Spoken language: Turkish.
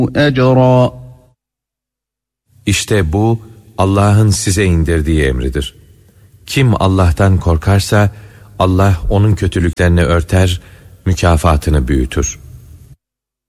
أجرا. İşte bu Allah'ın size indirdiği emridir. Kim Allah'tan korkarsa Allah onun kötülüklerini örter, mükafatını büyütür.